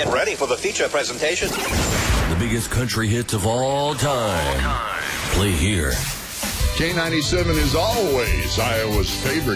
Get ready for the feature presentation. The biggest country hits of all time. Play here. K97 is always Iowa's favorite